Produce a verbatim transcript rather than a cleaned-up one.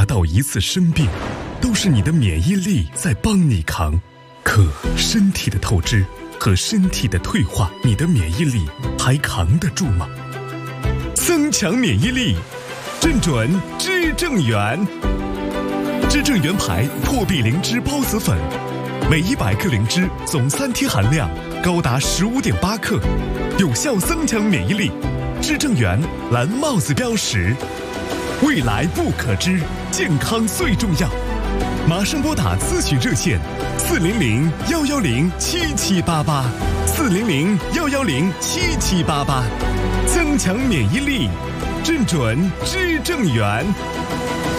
到一次生病，都是你的免疫力在帮你扛。可身体的透支和身体的退化，你的免疫力还扛得住吗？增强免疫力，正准知正元。知正元牌破壁灵芝孢子粉，每一百克灵芝总三天含量高达十五点八克，有效增强免疫力。知正元蓝帽子标识，未来不可知，健康最重要。马上拨打咨询热线四零零幺幺零七七八八，四零零幺幺零七七八八，增强免疫力，正准知正元。